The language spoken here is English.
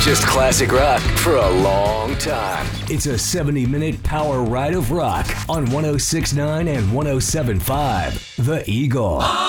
Just classic rock for a long time. It's a 70-minute power ride of rock on 106.9 and 107.5. The Eagle.